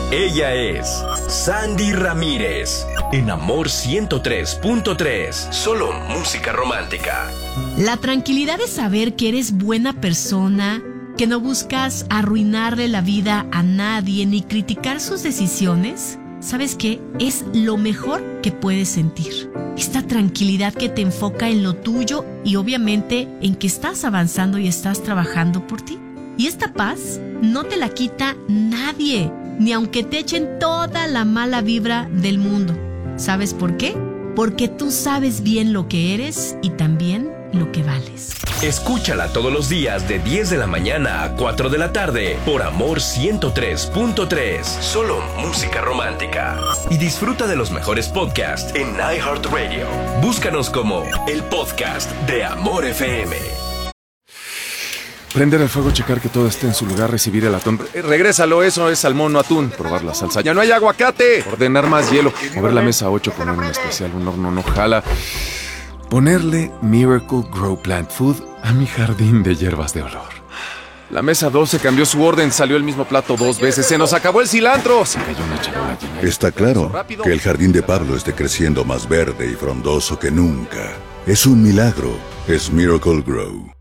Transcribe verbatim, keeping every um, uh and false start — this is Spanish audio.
Ella es Sandy Ramírez, en Amor ciento tres punto tres, solo música romántica. La tranquilidad de saber que eres buena persona, que no buscas arruinarle la vida a nadie ni criticar sus decisiones, ¿sabes qué? Es lo mejor que puedes sentir. Esta tranquilidad que te enfoca en lo tuyo y obviamente en que estás avanzando y estás trabajando por ti. Y esta paz no te la quita nadie, ni aunque te echen toda la mala vibra del mundo. ¿Sabes por qué? Porque tú sabes bien lo que eres y también lo que vales. Escúchala todos los días de diez de la mañana a cuatro de la tarde por Amor ciento tres punto tres, solo música romántica. Y disfruta de los mejores podcasts en iHeartRadio. Búscanos como el podcast de Amor F M. Prender el fuego, checar que todo esté en su lugar, recibir el atún. Eh, regrésalo, eso es salmón, no atún. Probar la salsa. ¡Ya no hay aguacate! Ordenar más hielo. Mover la mesa ocho, poner un especial, un horno no jala. Ponerle Miracle Grow Plant Food a mi jardín de hierbas de olor. La mesa doce cambió su orden, salió el mismo plato dos veces. ¡Se nos acabó el cilantro! Se cayó una charola llena. Está claro que el jardín de Pablo esté creciendo más verde y frondoso que nunca. Es un milagro. Es Miracle Grow.